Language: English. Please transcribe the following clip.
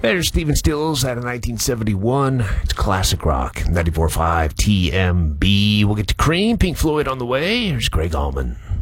There's Stephen Stills out of 1971. It's classic rock. 94.5 TMB. We'll get to Cream, Pink Floyd on the way. Here's Greg Allman.